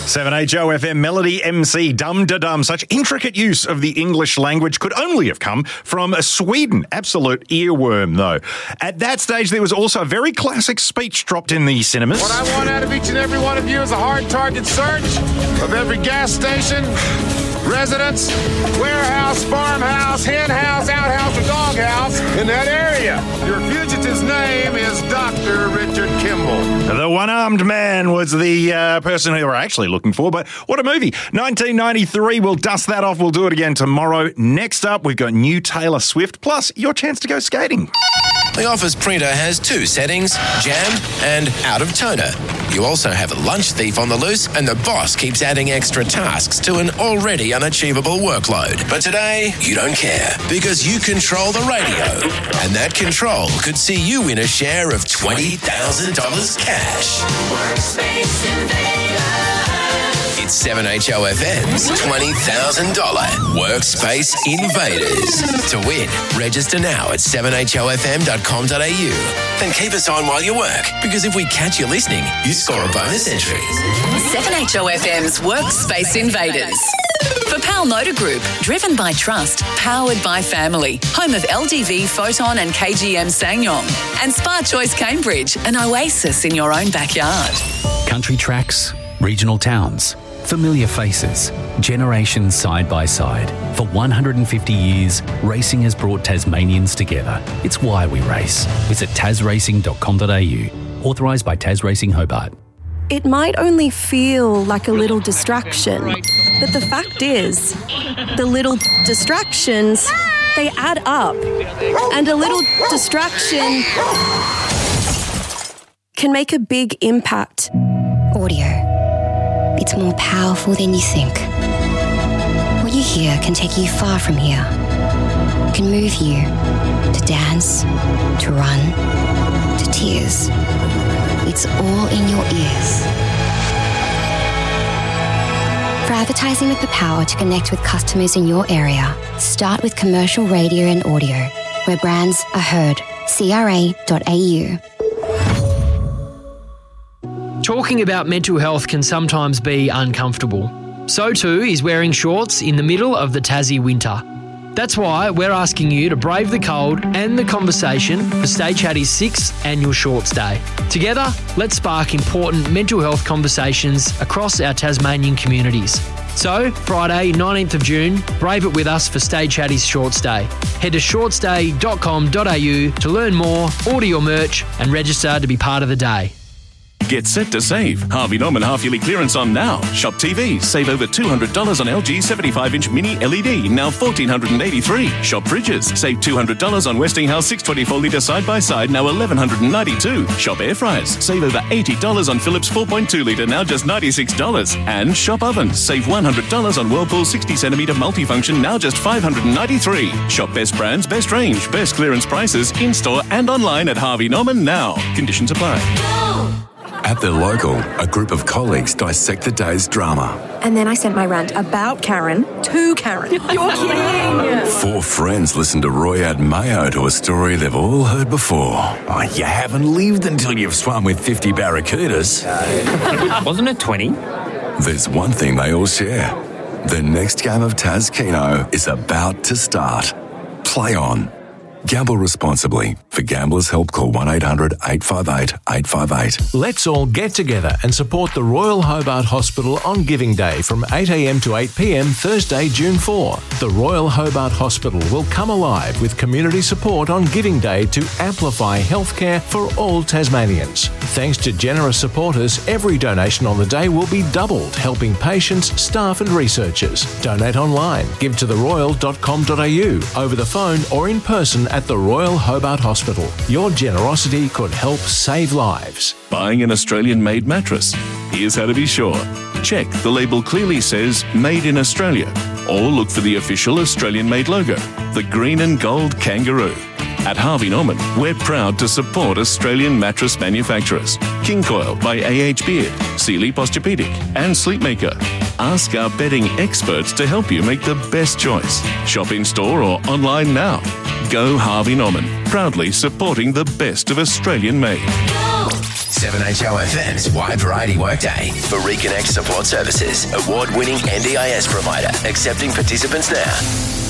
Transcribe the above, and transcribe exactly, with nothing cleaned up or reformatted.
seven H O F M Melody M C Dum Da Dum. Such intricate use of the English language could only have come from Sweden. Absolute earworm, though. At that stage, there was also a very classic speech dropped in the cinemas. What I want out of each and every one of you is a hard target search of every gas station, residence, warehouse, farmhouse, hen house, outhouse, or doghouse in that area. Your fugitive's name is Doctor Richard Kimball. The one-armed man was the uh, person who we were actually looking for, but what a movie. nineteen ninety-three, we'll dust that off. We'll do it again tomorrow. Next up, we've got new Taylor Swift, plus your chance to go skating. The Office printer has two settings, jam and out of toner. You also have a lunch thief on the loose, and the boss keeps adding extra tasks to an already unachievable workload. But today, you don't care, because you control the radio. And that control could see you win a share of twenty thousand dollars cash. Workspace Invader. It's seven H O F M's twenty thousand dollars Workspace Invaders. To win, register now at seven H O F M dot com dot A U. Then keep us on while you work, because if we catch you listening, you score a bonus entry. seven H O F M's Workspace Invaders. For Pal Motor Group, driven by trust, powered by family. Home of L D V, Photon and K G M Ssangyong. And Spa Choice Cambridge, an oasis in your own backyard. Country tracks, regional towns, familiar faces, generations side by side. For one hundred fifty years, racing has brought Tasmanians together. It's why we race. Visit tas racing dot com dot A U. Authorised by Tas Racing Hobart. It might only feel like a little distraction, but the fact is, the little distractions, they add up. And a little distraction can make a big impact. Audio. It's more powerful than you think. What you hear can take you far from here. It can move you to dance, to run, to tears. It's all in your ears. For advertising with the power to connect with customers in your area, start with commercial radio and audio, where brands are heard. C R A dot A U. Talking about mental health can sometimes be uncomfortable. So too is wearing shorts in the middle of the Tassie winter. That's why we're asking you to brave the cold and the conversation for Stay Chatty's sixth annual Shorts Day. Together, let's spark important mental health conversations across our Tasmanian communities. So, Friday, nineteenth of June, brave it with us for Stay Chatty's Shorts Day. Head to shorts day dot com dot A U to learn more, order your merch and register to be part of the day. Get set to save. Harvey Norman half-yearly clearance on now. Shop T Vs. Save over two hundred dollars on L G seventy-five inch mini L E D, now one thousand four hundred eighty-three dollars. Shop fridges. Save two hundred dollars on Westinghouse six twenty-four litre side-by-side, now one thousand one hundred ninety-two dollars. Shop air fryers. Save over eighty dollars on Philips four point two litre, now just ninety-six dollars. And shop ovens. Save one hundred dollars on Whirlpool sixty centimetre multifunction, now just five hundred ninety-three dollars. Shop best brands, best range, best clearance prices, in-store and online at Harvey Norman now. Conditions apply. At the local, a group of colleagues dissect the day's drama. And then I sent my rant about Karen to Karen. You're kidding! Four friends listen to Roy add mayo to a story they've all heard before. Oh, you haven't lived until you've swum with fifty barracudas. Wasn't it twenty? There's one thing they all share. The next game of Tas Keno is about to start. Play on. Gamble responsibly. For Gamblers' Help, call one eight hundred eight five eight eight five eight. Let's all get together and support the Royal Hobart Hospital on Giving Day from eight a m to eight p m Thursday, June fourth. The Royal Hobart Hospital will come alive with community support on Giving Day to amplify healthcare for all Tasmanians. Thanks to generous supporters, every donation on the day will be doubled, helping patients, staff and researchers. Donate online. Give to the royal dot com dot A U, over the phone or in person at the Royal Hobart Hospital. Your generosity could help save lives. Buying an Australian-made mattress? Here's how to be sure. Check the label clearly says Made in Australia, or look for the official Australian-made logo, the green and gold kangaroo. At Harvey Norman, we're proud to support Australian mattress manufacturers. King Coil by A H Beard, Sealy Posturepedic and Sleepmaker. Ask our bedding experts to help you make the best choice. Shop in-store or online now. Go Harvey Norman, proudly supporting the best of Australian made. seven H O F M's Wide Variety Workday for Reconnect Support Services, award-winning N D I S provider, accepting participants now.